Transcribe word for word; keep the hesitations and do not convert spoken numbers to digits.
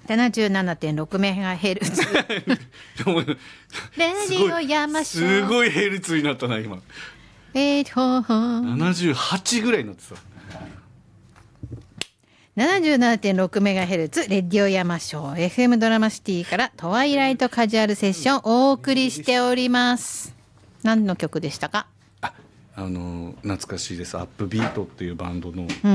ななじゅうななてんろくメガヘルツレディオ山椒すごいヘルツになったな今。 えー、 ななじゅうはちぐらいになってた。 ななじゅうななてんろくメガヘルツ レディオ山椒 エフエム ドラマシティからトワイライトカジュアルセッションをお送りしております。何の曲でしたか？ あ、あの懐かしいです。アップビートっていうバンドの、 うん